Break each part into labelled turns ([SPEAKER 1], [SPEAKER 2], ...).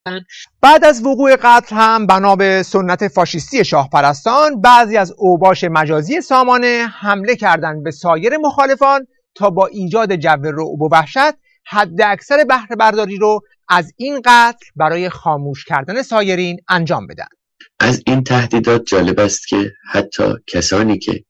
[SPEAKER 1] بعد از وقوع قتل هم بنا به سنت فاشیستی شاه پرستان بعضی از اوباش مجازی سامانه حمله کردند به سایر مخالفان تا با ایجاد جو رعب و وحشت حد اکثر بهره برداری رو از این قتل برای خاموش کردن سایرین انجام بدن.
[SPEAKER 2] از این تهدیدات جالب است که حتی کسانی که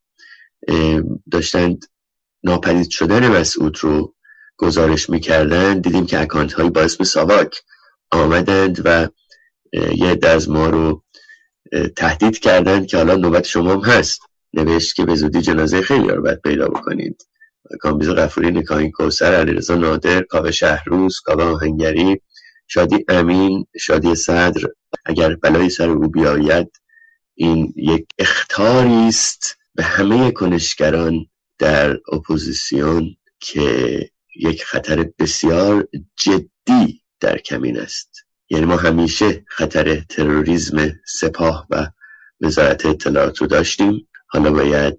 [SPEAKER 2] داشتند ناپدید شدن مسعود رو گزارش می‌کردند، دیدیم که اکانت هایی با اسم ساواک آمدند و یه عده از ما رو تهدید کردند که حالا نوبت شما هم هست. نوشت که به زودی جنازه خیلی رو باید پیدا بکنید. کامبیز غفوری، نکاهی کوثر، علیرضا نادر، کاوه شهروز، کاوه آهنگری، شادی امین، شادی صدر. اگر بلای سر او بیاید این یک اخطاری است به همه کنشگران در اپوزیسیون که یک خطر بسیار جدی در کمین است. یعنی ما همیشه خطر تروریسم سپاه و وزارت اطلاعات رو داشتیم، حالا باید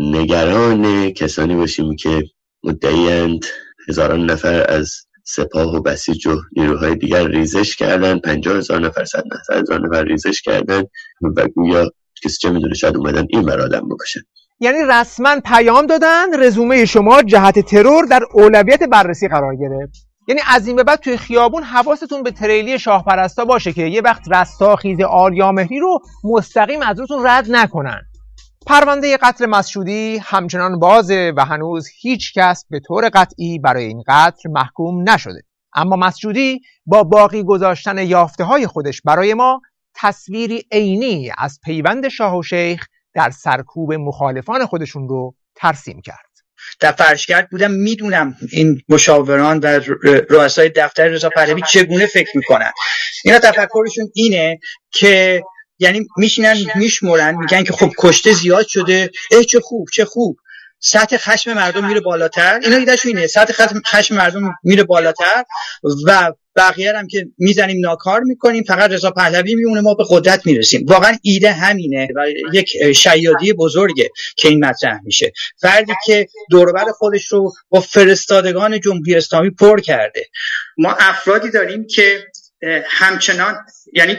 [SPEAKER 2] نگران کسانی باشیم که مدعی‌اند هزاران نفر از سپاه و بسیج و نیروهای دیگر ریزش کردن، 50,000 نفر، 100,000 نفر ریزش کردن و گویا کسی چه میدونه شاید اومدن این بر آدم بکشن.
[SPEAKER 1] یعنی رسما پیام دادن رزومه شما جهت ترور در اولویت بررسی قرار گرفت. یعنی از این به بعد توی خیابون حواستون به تریلی شاه پرستا باشه که یه وقت رستاخیز آریامهری رو مستقیم از روتون رد نکنن. پرونده قتل مسعودی همچنان بازه و هنوز هیچ کس به طور قطعی برای این قتل محکوم نشده. اما مسعودی با باقی گذاشتن یافته‌های خودش برای ما تصویری عینی از پیوند شاه و شیخ در سرکوب مخالفان خودشون رو ترسیم کرد.
[SPEAKER 3] در فرشگرد بودم، میدونم این مشاوران و رؤسای دفتر رضا پهلوی چگونه فکر میکنن. اینا تفکرشون اینه که یعنی میشینن میشمرن، میگن که خب کشته زیاد شده، چه خوب سطح خشم مردم میره بالاتر. اینا ایدهشون اینه، سطح خشم مردم میره بالاتر و بقیه هم که میزنیم ناکار میکنیم، فقط رضا پهلوی میمونه، ما به قدرت میرسیم. واقعا ایده همینه و یک شیادی بزرگه که این مطرح میشه. فردی که دور و بر خودش رو با فرستادگان جمهوری اسلامی پر کرده. ما افرادی داریم که همچنان یعنی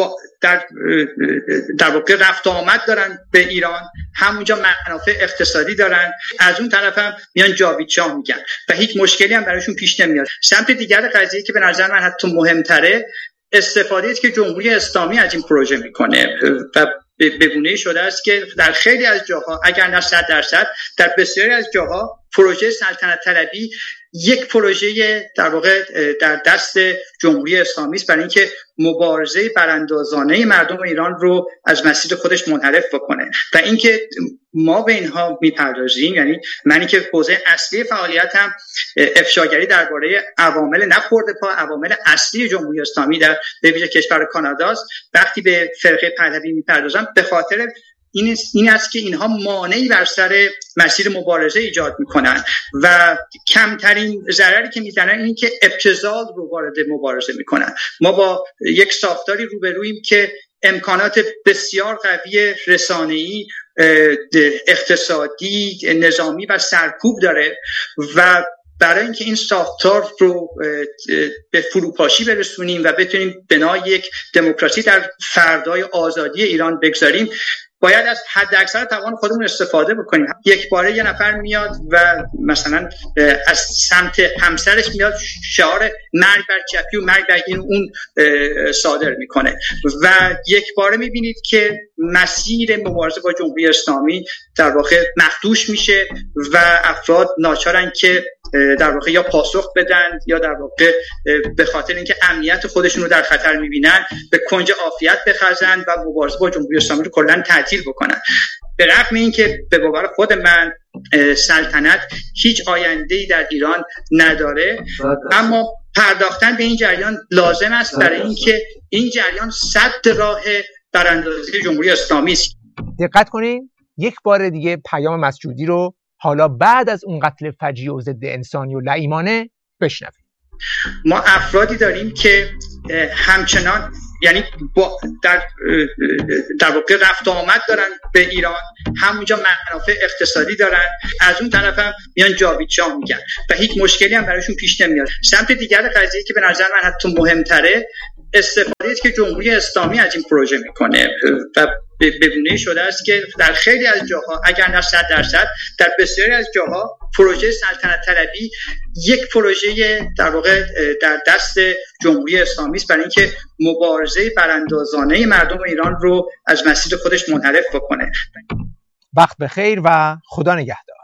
[SPEAKER 3] در واقع رفت و آمد دارن به ایران، همونجا منافع اقتصادی دارن، از اون طرف هم میان جاوید شاه میگن و هیچ مشکلی هم براشون پیش نمیاد. سمت دیگر قضیه که به نظر من حتی مهمتره، استفاده است که جمهوری اسلامی از این پروژه میکنه و به گونه‌ای شده است که در خیلی از جاها، اگر نه 100%، در بسیاری از جاها پروژه سلطنت طلبی یک پروژه در واقع در دست جمهوری اسلامی است برای اینکه مبارزه براندازانه مردم ایران رو از مسیر خودش منحرف بکنه و اینکه ما به اینها میپردازیم. یعنی منی که حوزه اصلی فعالیتم افشاگری درباره عوامل نخورده پا، عوامل اصلی جمهوری اسلامی در به ویژه کشور کاناداست، وقتی به فرقه پهلوی میپردازم به خاطر این است که اینها مانعی بر سر مسیر مبارزه ایجاد میکنن و کمترین ضرری که میزنن این که ابتذال رو وارد مبارزه میکنن. ما با یک ساختاری روبرویم که امکانات بسیار قوی رسانه‌ای، اقتصادی، نظامی و سرکوب داره و برای اینکه این ساختار رو به فروپاشی برسونیم و بتونیم بنای یک دموکراسی در فردای آزادی ایران بگذاریم، باید از حد اکثر توان خودمون استفاده بکنیم. یک باره یه نفر میاد و مثلا از سمت همسرش میاد شعار مرگ بر چپی و مرگ بر این اون صادر میکنه و یک باره میبینید که مسیر مبارزه با جمهوری اسلامی در واقع مخدوش میشه و افراد ناچارن که در واقع یا پاسخ بدن یا در واقع به خاطر اینکه امنیت خودشون رو در خطر میبینن به کنج عافیت بخزن و مبارزه با جمهوری اسلامی رو کلا تعطیل بکنن. به رغم اینکه به باور خود من سلطنت هیچ آینده‌ای در ایران نداره، اما پرداختن به این جریان لازم است برای اینکه این جریان سد راه براندازی جمهوری اسلامی است.
[SPEAKER 1] دقت کنین، یک بار دیگه پیام مسعودی رو حالا بعد از اون قتل فجیع و ضد انسانی و لعیمانه بشنویم.
[SPEAKER 3] ما افرادی داریم که همچنان یعنی در واقع رفت و آمد دارن به ایران، همونجا منافع اقتصادی دارن، از اون طرف هم میان جاوید شاه میگن و هیچ مشکلی هم براشون پیش نمیاد. سمت دیگر قضیه که به نظر من حتی مهمتره، استفاده که جمهوری اسلامی از این پروژه میکنه و به گونه‌ای شده است که در خیلی از جاها، اگر نه 100%، در بسیاری از جاها پروژه سلطنت طلبی یک پروژه در واقع در دست جمهوری اسلامی است برای اینکه مبارزه براندازانه مردم ایران رو از مسیر خودش منحرف بکنه.
[SPEAKER 1] وقت بخیر و خدا نگهدار.